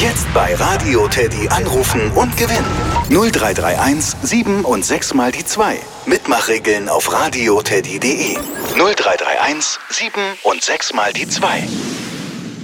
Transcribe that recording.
Jetzt bei Radio Teddy anrufen und gewinnen. 0331 7 und 6 mal die 2. Mitmachregeln auf radioteddy.de. 0331 7 und 6 mal die 2.